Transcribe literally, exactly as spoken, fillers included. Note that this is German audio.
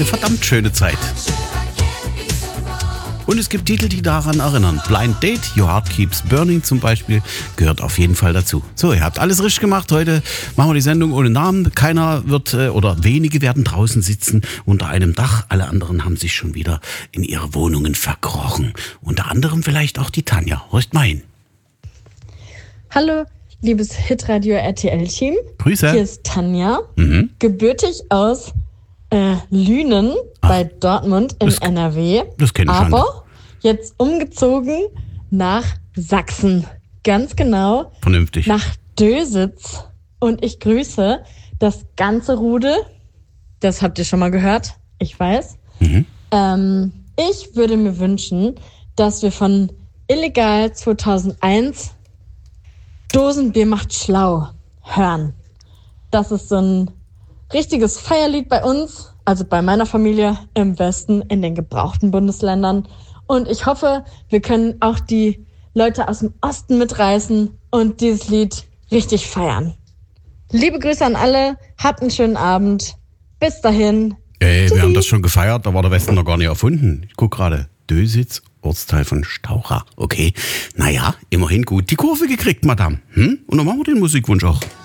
verdammt schöne Zeit. Und es gibt Titel, die daran erinnern. Blind Date, Your Heart Keeps Burning zum Beispiel, gehört auf jeden Fall dazu. So, ihr habt alles richtig gemacht. Heute machen wir die Sendung ohne Namen. Keiner wird äh, oder wenige werden draußen sitzen unter einem Dach. Alle anderen haben sich schon wieder in ihre Wohnungen verkrochen. Unter anderem vielleicht auch die Tanja. Horcht mal hin. Hallo, liebes Hitradio R T L-Team. Grüße. Hier ist Tanja, Mhm. gebürtig aus äh, Lünen Ach, bei Dortmund in das- N R W. das kenn ich schon. Aber jetzt umgezogen nach Sachsen. Ganz genau Vernünftig. nach Dösitz. Und ich grüße das ganze Rudel. Das habt ihr schon mal gehört, ich weiß. Mhm. Ähm, ich würde mir wünschen, dass wir von Illegal zweitausendeins Dosenbier macht schlau hören. Das ist so ein richtiges Feierlied bei uns, also bei meiner Familie im Westen, in den gebrauchten Bundesländern. Und ich hoffe, wir können auch die Leute aus dem Osten mitreißen und dieses Lied richtig feiern. Liebe Grüße an alle, habt einen schönen Abend. Bis dahin. Ey, wir Tschüssi. haben das schon gefeiert, da war der Westen noch gar nicht erfunden. Ich guck gerade. Dösitz, Ortsteil von Staucha. Okay, naja, immerhin gut die Kurve gekriegt, Madame. Hm? Und dann machen wir den Musikwunsch auch.